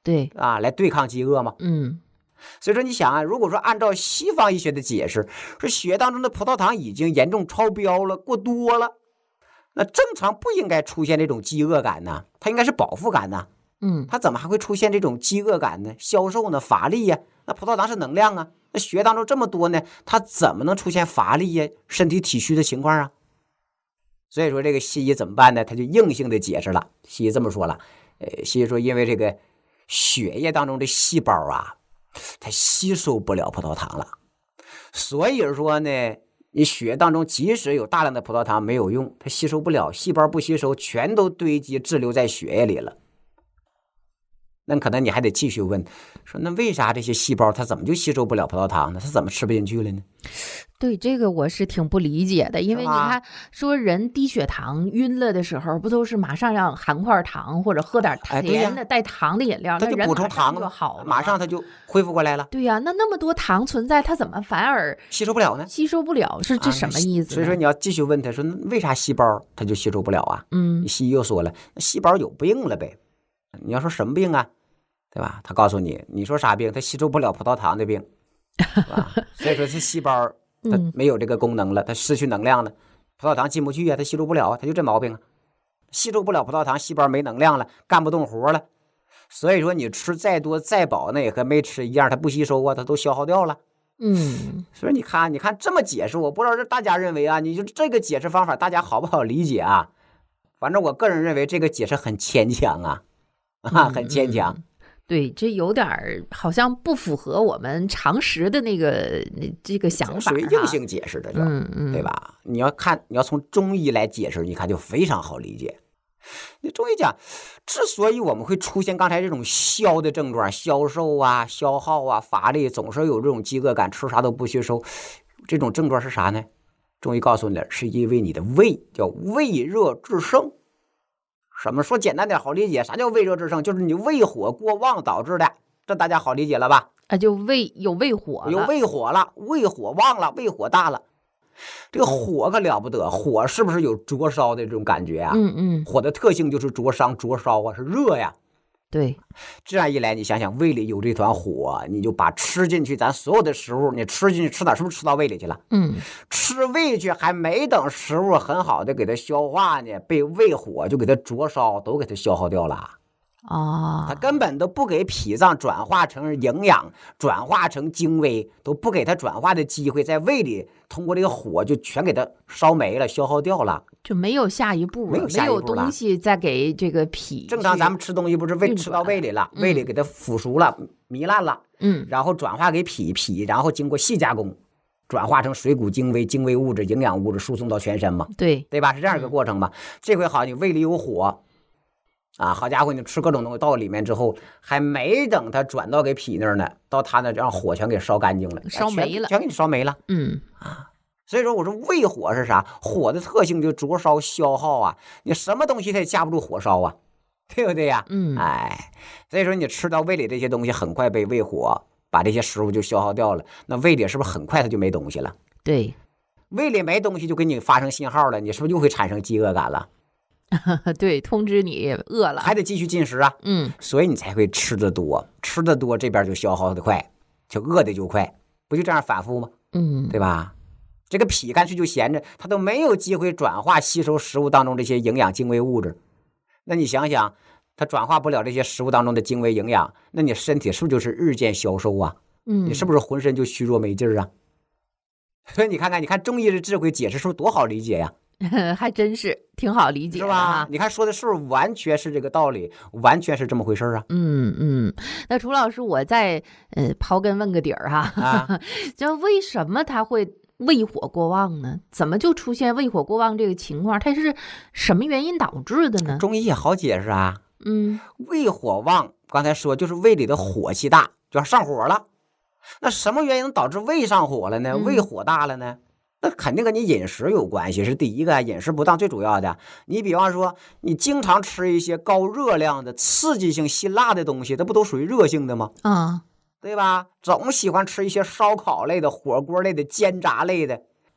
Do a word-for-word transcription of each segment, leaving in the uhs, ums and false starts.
对啊，来对抗饥饿嘛。 嗯， 所以说你想啊，如果说按照西方医学的解释，说血液当中的葡萄糖已经严重超标了，过多了，那正常不应该出现这种饥饿感呢，它应该是饱腹感呢。 嗯， 它怎么还会出现这种饥饿感呢？消瘦呢？乏力呀？那葡萄糖是能量啊，那血液当中这么多呢，它怎么能出现乏力呀、身体体虚的情况啊？所以说这个西医怎么办呢？他就硬性的解释了，西医这么说了，呃，西医说因为这个血液当中的细胞啊，它吸收不了葡萄糖了，所以说呢，你血液当中即使有大量的葡萄糖没有用，它吸收不了，细胞不吸收，全都堆积滞留在血液里了。那可能你还得继续问，说那为啥这些细胞它怎么就吸收不了葡萄糖呢？它怎么吃不进去了呢？ 对，这个我是挺不理解的，因为你是吧看说人低血糖晕了的时候，不都是马上让含块糖或者喝点哎对呀甜的、带糖的饮料， 它就那人补充糖马上就好了嘛， 马上它就恢复过来了， 对呀、那那么多糖存在，它怎么反而吸收不了呢？ 吸收不了？是这什么意思呢？ 所以说你要继续问他说，那为啥细胞它就吸收不了啊？ 嗯， 西医又说了，那细胞有病了呗。你要说什么病啊？对吧？他告诉你，你说啥病？它吸收不了葡萄糖的病，是吧？所以说这细胞它没有这个功能了，它失去能量了，葡萄糖进不去啊，它吸收不了啊，它就这毛病啊，吸收不了葡萄糖，细胞没能量了，干不动活了。所以说你吃再多再饱，那也和没吃一样，它不吸收啊，它都消耗掉了。 嗯， 所以你看，你看这么解释，我不知道是大家认为啊，你就这个解释方法，大家好不好理解啊？反正我个人认为这个解释很牵强啊，啊，很牵强。 嗯对，这有点好像不符合我们常识的那个这个想法， 属于硬性解释的， 嗯嗯， 对吧？你要看，你要从中医来解释，你看就非常好理解。那中医讲，之所以我们会出现刚才这种消的症状，消瘦啊、消耗啊、乏力，总是有这种饥饿感，吃啥都不吸收，这种症状是啥呢？中医告诉你了，是因为你的胃叫胃热制盛。什么说简单点好理解，啥叫胃热制盛？就是你胃火过旺导致的，这大家好理解了吧？ 啊，就胃有胃火了， 有胃火了，胃火旺了，胃火大了。这个火可了不得，火是不是有灼烧的这种感觉啊？ 嗯嗯， 火的特性就是灼伤、灼烧啊，是热呀。 对， 这样一来，你想想，胃里有这团火，你就把吃进去，咱所有的食物，你吃进去吃哪，是不是吃到胃里去了？ 嗯， 吃胃去，还没等食物很好的给它消化呢，被胃火就给它灼烧，都给它消耗掉了。 哦， 它根本都不给脾脏转化成营养，转化成精微，都不给它转化的机会，在胃里通过这个火就全给它烧没了，消耗掉了， 就没有下一步了， 没有下一步了东西再给这个脾。 正常咱们吃东西不是胃吃到胃里了，胃里给它腐熟了、糜烂了， 嗯， 然后转化给脾，脾然后经过细加工，转化成水谷精微、精微物质、营养物质，输送到全身嘛， 对对吧？是这样一个过程嘛。这回好，你胃里有火。啊，好家伙，你吃各种东西到里面之后，还没等它转到给脾那儿呢，到它那让火全给烧干净了， 烧没了， 全给你烧没了。 嗯啊，所以说我说胃火是啥？火的特性就灼烧消耗啊，你什么东西它也架不住火烧啊，对不对呀？ 嗯， 哎，所以说你吃到胃里这些东西，很快被胃火把这些食物就消耗掉了，那胃里是不是很快它就没东西了？ 对， 胃里没东西就给你发生信号了，你是不是又会产生饥饿感了？ 对，通知你饿了， 还得继续进食啊。 嗯， 所以你才会吃得多，吃得多这边就消耗的快，就饿的就快，不就这样反复吗？ 嗯， 对吧？这个脾干脆就闲着，它都没有机会转化吸收食物当中这些营养精微物质。那你想想，它转化不了这些食物当中的精微营养，那你身体是不是就是日渐消瘦啊？ 嗯， 你是不是浑身就虚弱没劲儿啊？所以你看看，你看中医的智慧解释是不是多好理解呀？ 还真是挺好理解， 是吧？你看说的是不是完全是这个道理，完全是这么回事啊？ 嗯嗯。那楚老师，我再呃刨根问个底儿哈， 啊， 就为什么他会胃火过旺呢？怎么就出现胃火过旺这个情况？它是什么原因导致的呢？ 中医也好解释啊。 嗯， 胃火旺，刚才说就是胃里的火气大，就要上火了。那什么原因导致胃上火了呢？ 嗯、 胃火大了呢？那肯定跟你饮食有关系，是第一个，饮食不当最主要的。你比方说，你经常吃一些高热量的、刺激性、辛辣的东西，这不都属于热性的吗？ 啊， 对吧？总喜欢吃一些烧烤类的、火锅类的、煎炸类的，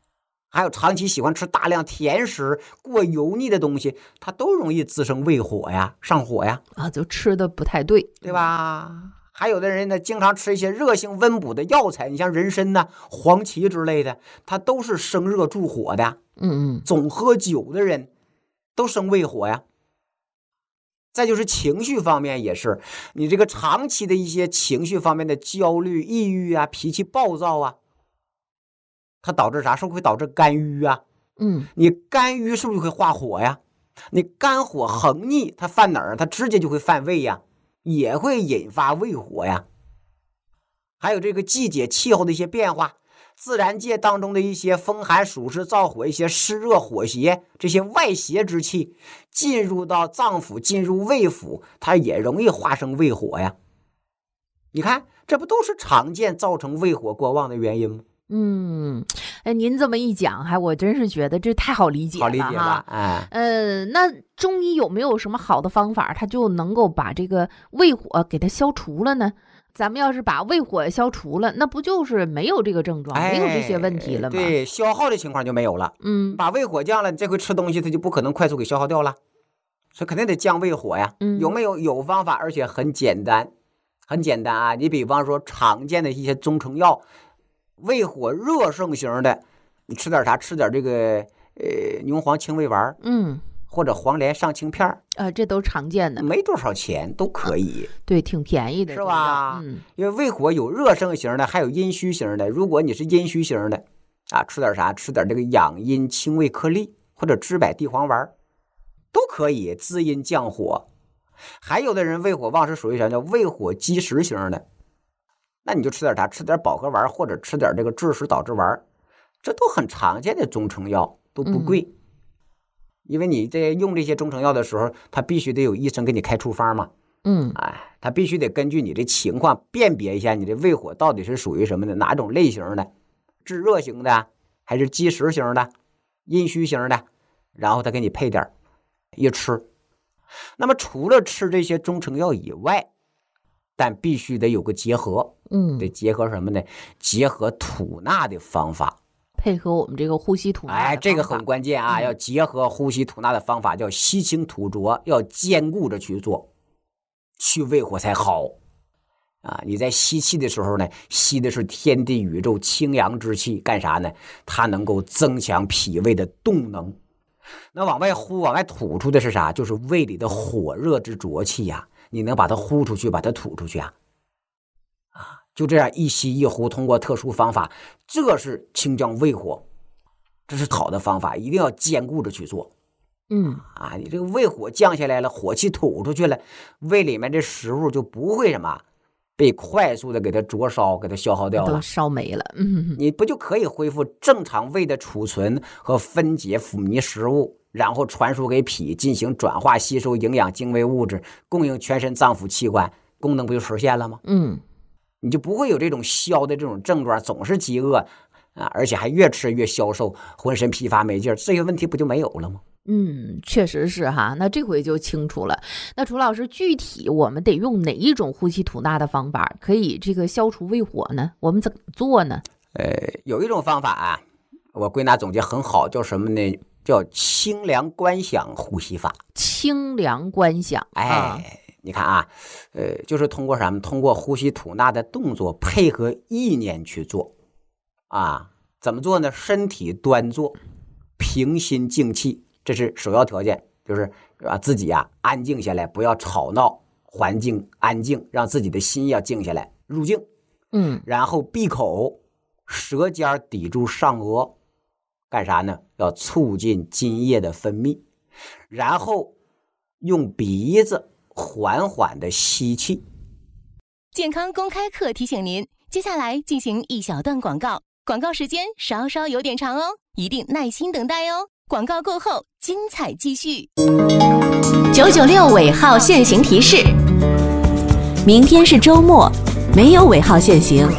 还有长期喜欢吃大量甜食、过油腻的东西，它都容易滋生胃火呀、上火呀。 啊，就吃的不太对， 对吧？还有的人呢，经常吃一些热性温补的药材，你像人参呐、黄芪之类的，它都是生热助火的。 嗯嗯， 总喝酒的人都生胃火呀。再就是情绪方面也是，你这个长期的一些情绪方面的焦虑、抑郁啊、脾气暴躁啊，它导致啥？是不是会导致肝郁啊？ 嗯， 你肝郁是不是会化火呀？你肝火横逆，它犯哪儿？它直接就会犯胃呀，也会引发胃火呀。还有这个季节气候的一些变化，自然界当中的一些风寒暑湿燥火，一些湿热火邪，这些外邪之气进入到脏腑，进入胃腑，它也容易化生胃火呀。你看，这不都是常见造成胃火过旺的原因吗？ 嗯，哎，您这么一讲，还我真是觉得这太好理解了， 好理解吧？哎， 呃，那中医有没有什么好的方法，它就能够把这个胃火给它消除了呢？咱们要是把胃火消除了，那不就是没有这个症状， 哎、 没有这些问题了吗？ 对，消耗的情况就没有了。 嗯， 把胃火降了，这回吃东西它就不可能快速给消耗掉了，所以肯定得降胃火呀。 嗯， 有没有？有方法，而且很简单，很简单啊。你比方说常见的一些中成药。胃火热盛型的，你吃点啥？吃点这个呃牛黄清胃丸， 嗯， 或者黄连上清片儿， 呃，这都常见的， 没多少钱都可以， 对，挺便宜的， 是吧？ 嗯， 因为胃火有热盛型的，还有阴虚型的。如果你是阴虚型的啊，吃点啥？吃点这个养阴清胃颗粒或者知柏地黄丸，都可以滋阴降火。还有的人胃火旺是属于啥叫胃火积食型的。那你就吃点啥？吃点保和丸，或者吃点这个治食导致丸，这都很常见的中成药，都不贵。嗯、因为你在用这些中成药的时候，他必须得有医生给你开处方嘛。 嗯， 哎，他必须得根据你的情况辨别一下你的胃火到底是属于什么的，哪种类型的，炙热型的还是积食型的、阴虚型的，然后他给你配点一吃。那么除了吃这些中成药以外，但必须得有个结合， 嗯， 得结合什么呢？结合吐纳的方法， 配合我们这个呼吸吐纳。 哎，这个很关键啊！嗯、要结合呼吸吐纳的方法，叫吸清吐浊，要兼顾着去做，去胃火才好啊！你在吸气的时候呢，吸的是天地宇宙清阳之气，干啥呢？它能够增强脾胃的动能。那往外呼、往外吐出的是啥？就是胃里的火热之浊气呀、啊。你能把它呼出去，把它吐出去啊！啊，就这样一吸一呼，通过特殊方法，这是清降胃火，这是好的方法，一定要兼顾着去做。 嗯， 啊，你这个胃火降下来了，火气吐出去了，胃里面这食物就不会什么被快速的给它灼烧，给它消耗掉了， 都烧没了。嗯， 你不就可以恢复正常胃的储存和分解腐糜食物？然后传输给脾进行转化吸收营养精微物质，供应全身脏腑器官，功能不就实现了吗？ 嗯， 你就不会有这种消的这种症状，总是饥饿啊，而且还越吃越消瘦，浑身疲乏没劲儿，这些问题不就没有了吗？ 嗯，确实是哈，那这回就清楚了。那楚老师，具体我们得用哪一种呼吸吐纳的方法可以这个消除胃火呢？我们怎么做呢？ 呃，有一种方法啊，我归纳总结很好，叫什么呢？叫清凉观想呼吸法。 清凉观想， 哎，啊、你看啊，呃，就是通过什么？通过呼吸吐纳的动作，配合意念去做啊。怎么做呢？身体端坐，平心静气，这是首要条件，就是啊自己啊安静下来，不要吵闹，环境安静，让自己的心要静下来，入静。 嗯， 然后闭口，舌尖抵住上颚。干啥呢？要促进津液的分泌，然后用鼻子缓缓的吸气。 健康公开课提醒您，接下来进行一小段广告，广告时间稍稍有点长哦，一定耐心等待哦。广告过后，精彩继续。九九六尾号限行提示：明天是周末，没有尾号限行。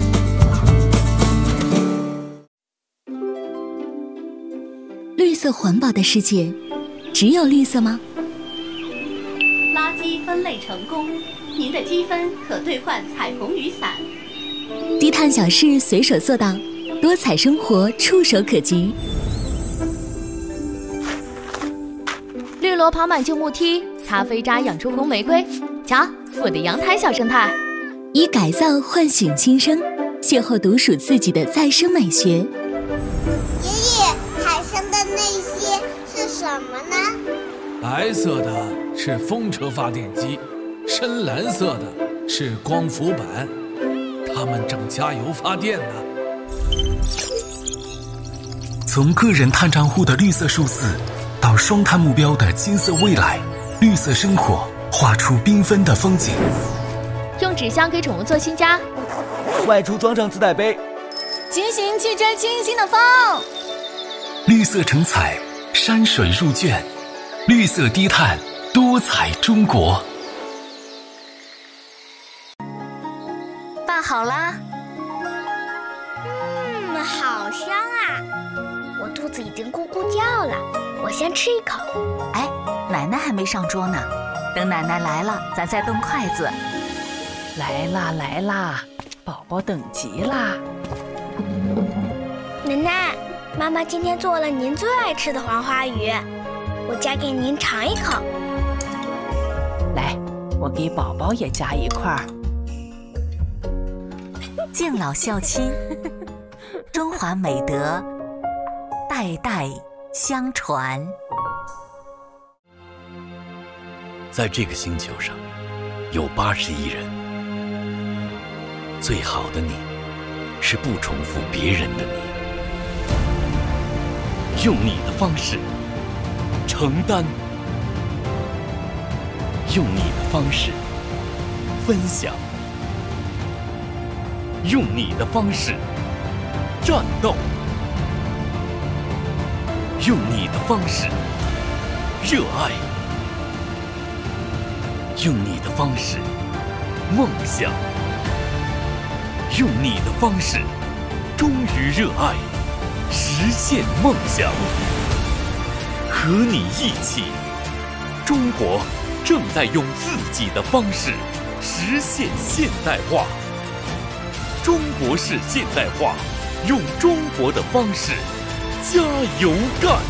绿色环保的世界，只有绿色吗？ 垃圾分类成功，您的积分可兑换彩虹雨伞。 低碳小事随手做到， 多彩生活触手可及。 绿萝跑满旧木梯，咖啡渣养出红玫瑰。瞧，我的阳台小生态。 以改造唤醒新生，邂逅独属自己的再生美学。 爷爷，海上的那些是什么呢？ 白色的是风车发电机，深蓝色的是光伏板，它们正加油发电呢。 从个人碳账户的绿色数字，到双碳目标的金色未来，绿色生活画出缤纷的风景。 用纸箱给宠物做新家， 外出装上自带杯， 进行去追清新的风。 绿色成彩，山水入卷，绿色低碳，多彩中国。 拌好啦。 嗯，好香啊！我肚子已经咕咕叫了，我先吃一口。 哎，奶奶还没上桌呢，等奶奶来了，咱再动筷子。 来啦来啦，宝宝等急啦！ 奶奶，妈妈今天做了您最爱吃的黄花鱼，我夹给您尝一口。 来，我给宝宝也夹一块儿。 敬老孝亲，中华美德代代相传。 在这个星球上，有八十亿人。最好的你，是不重复别人的你，用你的方式承担，用你的方式分享，用你的方式战斗，用你的方式热爱，用你的方式梦想，用你的方式忠于热爱，实现梦想。和你一起，中国正在用自己的方式实现现代化。中国式现代化，用中国的方式加油干。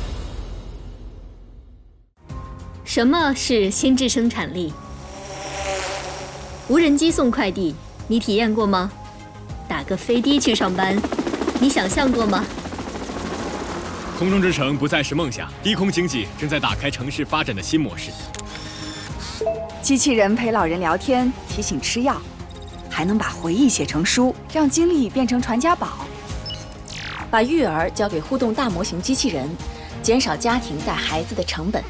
什么是心智生产力？无人机送快递，你体验过吗？打个飞的去上班，你想象过吗？ 空中之城不再是梦想，低空经济正在打开城市发展的新模式。 机器人陪老人聊天，提醒吃药，还能把回忆写成书，让经历变成传家宝。 把育儿交给互动大模型机器人，减少家庭带孩子的成本。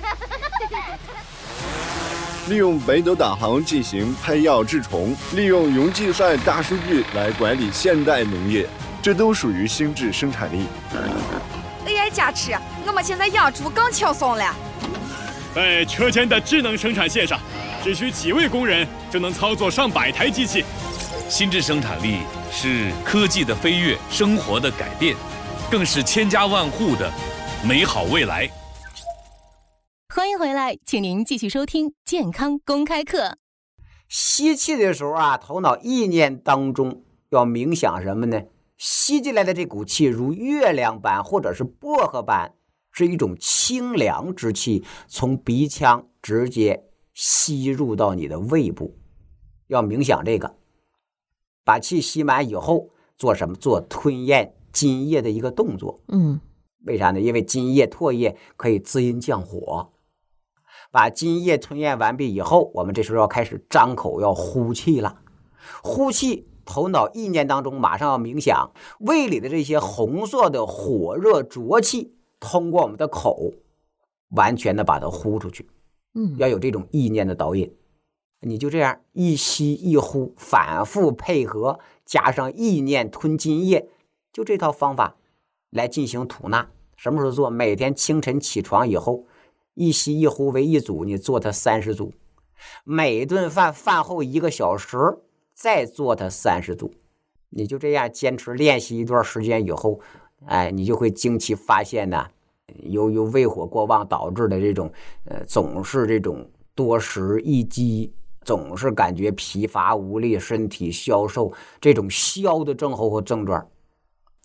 利用北斗导航进行配药治虫，利用云计算大数据来管理现代农业，这都属于心智生产力。 A I 加持，我们现在养猪更轻松了。 在车间的智能生产线上，只需几位工人就能操作上百台机器。 心智生产力是科技的飞跃，生活的改变，更是千家万户的美好未来。 欢迎回来，请您继续收听健康公开课。 吸气的时候啊，头脑意念当中要冥想什么呢？吸进来的这股气如月亮般或者是薄荷般，是一种清凉之气，从鼻腔直接吸入到你的胃部。要冥想这个，把气吸满以后做什么？做吞咽津液的一个动作。 嗯， 为啥呢？因为津液唾液可以滋阴降火。把津液吞咽完毕以后，我们这时候要开始张口要呼气了。呼气，头脑意念当中马上要冥想，胃里的这些红色的火热浊气通过我们的口完全的把它呼出去。 嗯， 要有这种意念的导引。你就这样一吸一呼，反复配合，加上意念吞津液，就这套方法来进行吐纳。什么时候做？每天清晨起床以后，一吸一呼为一组，你做它三十组。每顿饭饭后一个小时再做它三十组。你就这样坚持练习一段时间以后，哎，你就会惊奇发现呢，由于胃火过旺导致的这种呃总是这种多食易饥，总是感觉疲乏无力，身体消瘦，这种消的症候和症状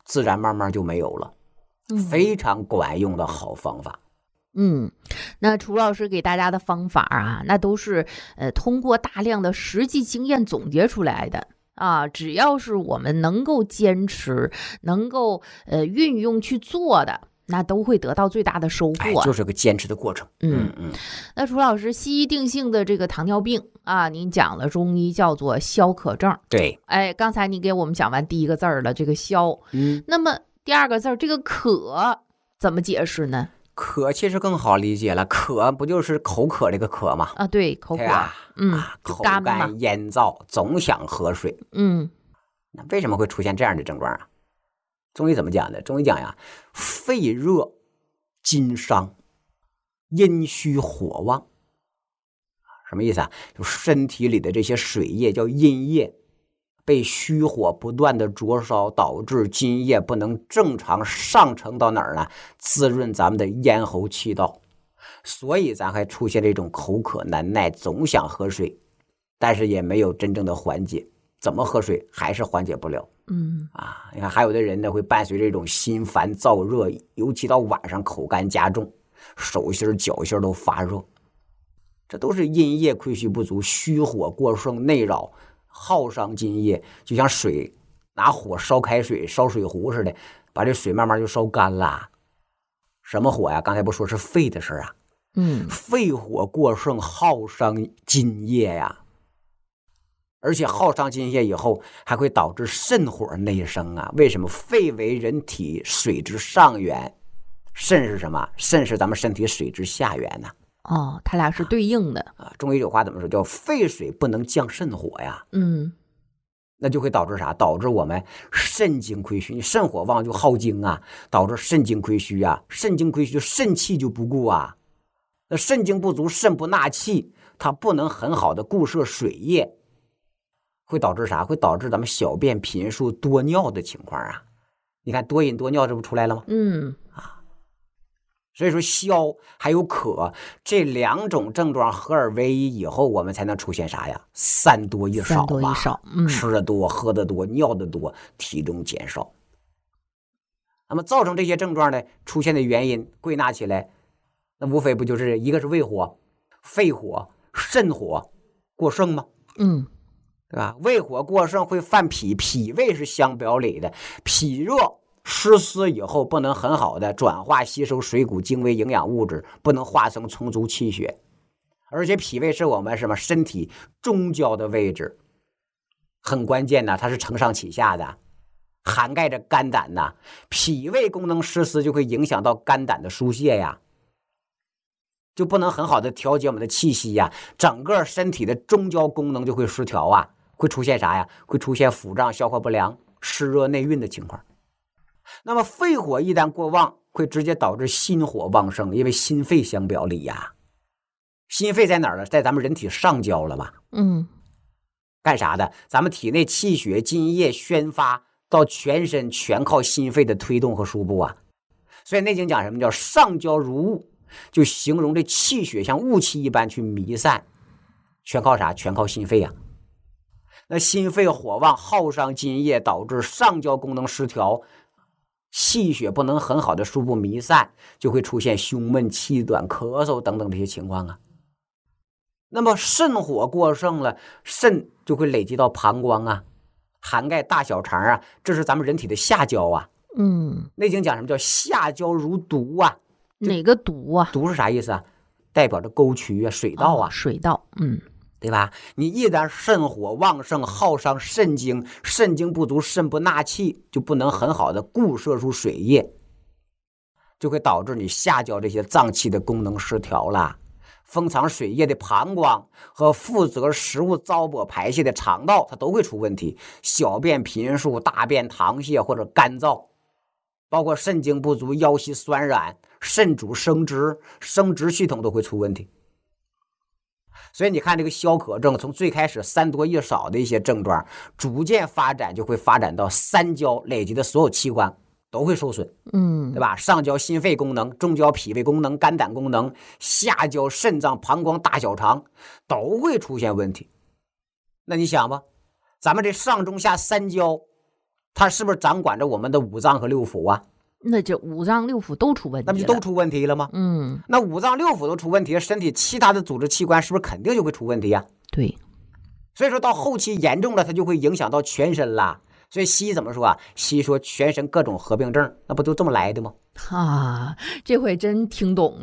自然慢慢就没有了。非常管用的好方法。 嗯，那楚老师给大家的方法啊，那都是呃通过大量的实际经验总结出来的啊。只要是我们能够坚持，能够呃运用去做的，那都会得到最大的收获。 哎、就是个坚持的过程。 嗯嗯。那楚老师，西医定性的这个糖尿病啊，您讲了中医叫做消渴症。 对。 哎，刚才你给我们讲完第一个字儿了，这个消。 嗯。 那么第二个字儿，这个渴怎么解释呢？ 渴其实更好理解了，渴不就是口渴这个渴吗？ 啊，对，口渴。 啊、 嗯、 啊，口干咽燥，总想喝水。 嗯。 那为什么会出现这样的症状啊？中医怎么讲的？中医讲呀，肺热津伤，阴虚火旺。什么意思啊？就身体里的这些水液叫阴液，被虚火不断的灼烧，导致津液不能正常上升到哪儿呢？滋润咱们的咽喉气道，所以咱还出现这种口渴难耐，总想喝水，但是也没有真正的缓解。怎么喝水还是缓解不了。 嗯啊，你看还有的人呢会伴随这种心烦燥热，尤其到晚上口干加重，手心脚心都发热，这都是阴液亏虚不足，虚火过盛内扰，耗伤津液。就像水拿火烧开水，烧水壶似的，把这水慢慢就烧干了。什么火呀？刚才不说是肺的事啊。 嗯， 肺火过盛，耗伤津液呀。而且耗伤津液以后，还会导致肾火内生啊。为什么？肺为人体水之上源，肾是什么？肾是咱们身体水之下源呢、 啊。哦，它俩是对应的啊。中医有话怎么说？叫肺水不能降肾火呀。 嗯， 那就会导致啥？导致我们肾精亏虚。你肾火旺就耗精啊，导致肾精亏虚啊。肾精亏虚，肾气就不顾啊。那肾精不足，肾不纳气，它不能很好的固摄水液。会导致啥？会导致咱们小便频数多尿的情况啊！你看多饮多尿，这不出来了吗？ 嗯啊，所以说消还有渴这两种症状合二为一以后，我们才能出现啥呀？三多一少吧。 三多一少，嗯， 吃的多，喝的多，尿的多，体重减少。那么造成这些症状呢，出现的原因归纳起来，那无非不就是一个是胃火、肺火、肾火过盛吗？ 嗯。 对吧？胃火过盛会犯脾，脾胃是相表里的，脾热湿湿以后不能很好的转化吸收水谷精微营养物质，不能化生充足气血，而且脾胃是我们什么身体中焦的位置，很关键的，它是承上启下的，涵盖着肝胆呐。脾胃功能失失就会影响到肝胆的疏泄呀，就不能很好的调节我们的气息呀，整个身体的中焦功能就会失调啊。会出现啥呀？会出现腹胀、消化不良、湿热内蕴的情况。那么肺火一旦过旺，会直接导致心火旺盛，因为心肺相表里呀。心肺在哪儿呢？在咱们人体上焦了吧？ 嗯， 干啥的？咱们体内气血津液宣发到全身，全靠心肺的推动和输布啊。所以《内经》讲什么叫上焦如雾，就形容这气血像雾气一般去弥散，全靠啥？全靠心肺啊。那心肺火旺，耗伤津液，导致上焦功能失调，气血不能很好的输布弥散，就会出现胸闷、气短、咳嗽等等这些情况啊。那么肾火过盛了，肾就会累积到膀胱啊，涵盖大小肠啊，这是咱们人体的下焦啊。 嗯， 内经讲什么叫下焦如毒啊？ 哪个毒啊？ 毒是啥意思啊？代表着沟渠啊，水道啊， 哦、水道，嗯。 对吧？你一旦肾火旺盛，耗伤肾精，肾精不足，肾不纳气，就不能很好的固摄出水液，就会导致你下焦这些脏器的功能失调了。封藏水液的膀胱和负责食物糟粕排泄的肠道，它都会出问题。小便频数、大便溏泻或者干燥，包括肾精不足、腰膝酸软、肾主生殖，生殖系统都会出问题。所以你看这个消渴症，从最开始三多一少的一些症状，逐渐发展就会发展到三焦累积的所有器官都会受损， 嗯， 对吧？上焦心肺功能，中焦脾胃功能、肝胆功能，下焦肾脏、膀胱、大小肠都会出现问题。那你想吧，咱们这上中下三焦， 它是不是掌管着我们的五脏和六腑啊？ 那这五脏六腑都出问题了， 那不就都出问题了吗？ 嗯， 那五脏六腑都出问题，身体其他的组织器官是不是肯定就会出问题啊？ 对， 所以说到后期严重了，它就会影响到全身啦。所以西医怎么说啊？西医说全身各种合并症，那不就这么来的吗？ 啊，这回真听懂了。